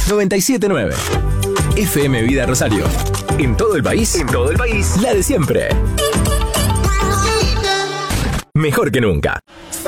979. FM Vida Rosario. En todo el país. En todo el país. La de siempre. Mejor que nunca.